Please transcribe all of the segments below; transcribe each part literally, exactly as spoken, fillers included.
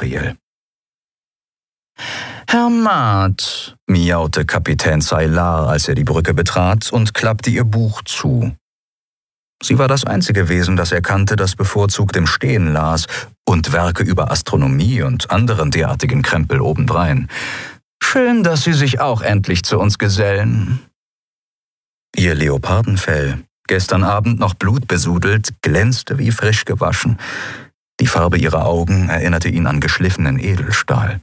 Asriel. »Herr Maat«, miaute Kapitän Zaylar, als er die Brücke betrat und klappte ihr Buch zu. Sie war das einzige Wesen, das er kannte, das bevorzugt im Stehen las und Werke über Astronomie und anderen derartigen Krempel obendrein. »Schön, dass Sie sich auch endlich zu uns gesellen.« Ihr Leopardenfell, gestern Abend noch blutbesudelt, glänzte wie frisch gewaschen. Die Farbe ihrer Augen erinnerte ihn an geschliffenen Edelstahl.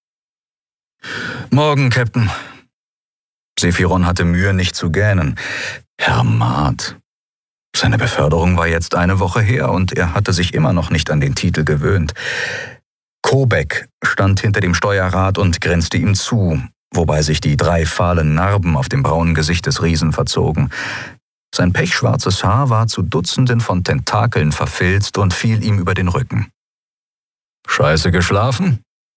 »Morgen, Captain.« Sephiron hatte Mühe, nicht zu gähnen. Herr Maat. Seine Beförderung war jetzt eine Woche her und er hatte sich immer noch nicht an den Titel gewöhnt. Kobek stand hinter dem Steuerrad und grinste ihm zu, wobei sich die drei fahlen Narben auf dem braunen Gesicht des Riesen verzogen. Sein pechschwarzes Haar war zu Dutzenden von Tentakeln verfilzt und fiel ihm über den Rücken. »Scheiße geschlafen?«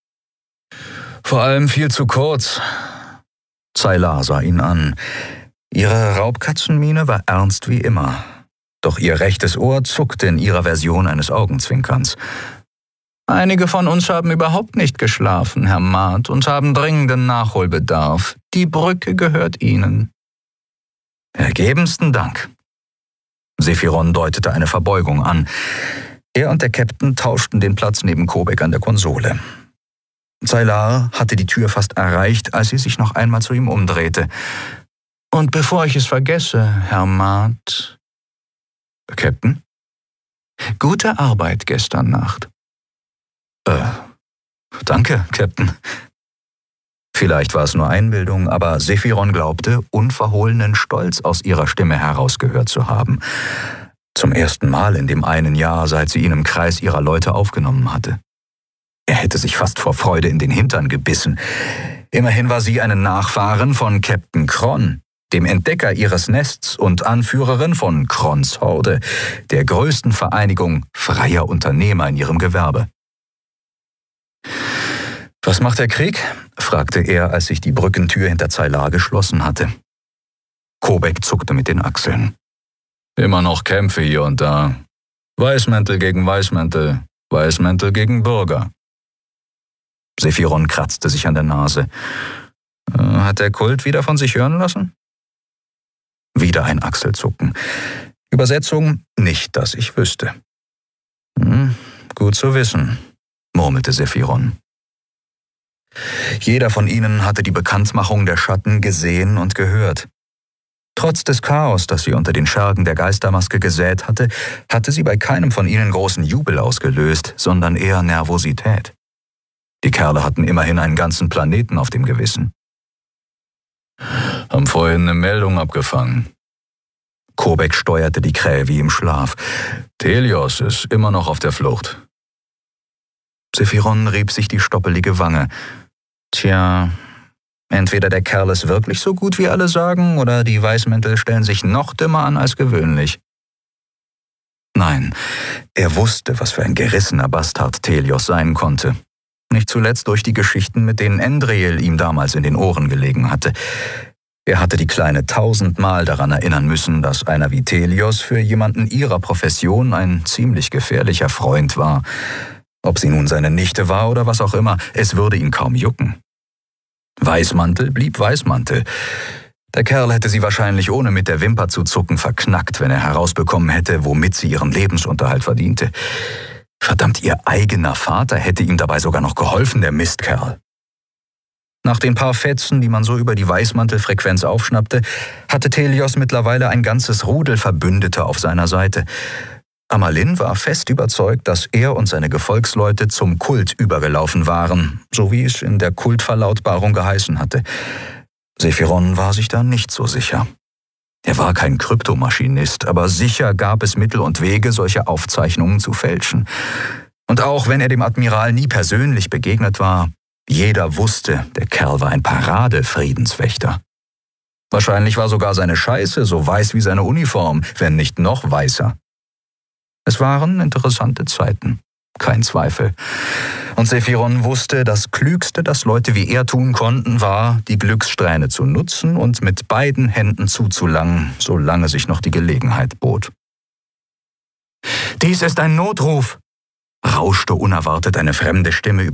»Vor allem viel zu kurz.« Zaylar sah ihn an. Ihre Raubkatzenmiene war ernst wie immer. Doch ihr rechtes Ohr zuckte in ihrer Version eines Augenzwinkerns. »Einige von uns haben überhaupt nicht geschlafen, Herr Maat, und haben dringenden Nachholbedarf. Die Brücke gehört Ihnen.« »Ergebensten Dank.« Sephiron deutete eine Verbeugung an. Er und der Captain tauschten den Platz neben Kobek an der Konsole. Zaylar hatte die Tür fast erreicht, als sie sich noch einmal zu ihm umdrehte. »Und bevor ich es vergesse, Herr Maat...« »Captain?« »Gute Arbeit gestern Nacht.« »Äh, danke, Captain.« Vielleicht war es nur Einbildung, aber Sephiron glaubte, unverhohlenen Stolz aus ihrer Stimme herausgehört zu haben. Zum ersten Mal in dem einen Jahr, seit sie ihn im Kreis ihrer Leute aufgenommen hatte. Er hätte sich fast vor Freude in den Hintern gebissen. Immerhin war sie eine Nachfahrin von Captain Kron, dem Entdecker ihres Nests und Anführerin von Krons Horde, der größten Vereinigung freier Unternehmer in ihrem Gewerbe. »Was macht der Krieg?« fragte er, als sich die Brückentür hinter Zaylar geschlossen hatte. Kobek zuckte mit den Achseln. »Immer noch Kämpfe hier und da. Weißmäntel gegen Weißmäntel, Weißmäntel gegen Bürger.« Sephiron kratzte sich an der Nase. »Hat der Kult wieder von sich hören lassen?« Wieder ein Achselzucken. Übersetzung: »Nicht, dass ich wüsste.« Hm, »Gut zu wissen«, murmelte Sephiron. Jeder von ihnen hatte die Bekanntmachung der Schatten gesehen und gehört. Trotz des Chaos, das sie unter den Schergen der Geistermaske gesät hatte, hatte sie bei keinem von ihnen großen Jubel ausgelöst, sondern eher Nervosität. Die Kerle hatten immerhin einen ganzen Planeten auf dem Gewissen. »Haben vorhin eine Meldung abgefangen.« Kobek steuerte die Krähe wie im Schlaf. »Telios ist immer noch auf der Flucht.« Sephiron rieb sich die stoppelige Wange. »Tja, entweder der Kerl ist wirklich so gut, wie alle sagen, oder die Weißmäntel stellen sich noch dümmer an als gewöhnlich.« Nein, er wusste, was für ein gerissener Bastard Telios sein konnte. Nicht zuletzt durch die Geschichten, mit denen Endriel ihm damals in den Ohren gelegen hatte. Er hatte die Kleine tausendmal daran erinnern müssen, dass einer wie Telios für jemanden ihrer Profession ein ziemlich gefährlicher Freund war. Ob sie nun seine Nichte war oder was auch immer, es würde ihn kaum jucken. Weißmantel blieb Weißmantel. Der Kerl hätte sie wahrscheinlich ohne mit der Wimper zu zucken verknackt, wenn er herausbekommen hätte, womit sie ihren Lebensunterhalt verdiente. Verdammt, ihr eigener Vater hätte ihm dabei sogar noch geholfen, der Mistkerl. Nach den paar Fetzen, die man so über die Weißmantelfrequenz aufschnappte, hatte Telios mittlerweile ein ganzes Rudel Verbündeter auf seiner Seite. Amalin war fest überzeugt, dass er und seine Gefolgsleute zum Kult übergelaufen waren, so wie es in der Kultverlautbarung geheißen hatte. Sephiron war sich da nicht so sicher. Er war kein Kryptomaschinist, aber sicher gab es Mittel und Wege, solche Aufzeichnungen zu fälschen. Und auch wenn er dem Admiral nie persönlich begegnet war, jeder wusste, der Kerl war ein Parade-Friedenswächter. Wahrscheinlich war sogar seine Scheiße so weiß wie seine Uniform, wenn nicht noch weißer. Es waren interessante Zeiten, kein Zweifel. Und Sephiron wusste, das Klügste, das Leute wie er tun konnten, war, die Glückssträhne zu nutzen und mit beiden Händen zuzulangen, solange sich noch die Gelegenheit bot. »Dies ist ein Notruf«, rauschte unerwartet eine fremde Stimme über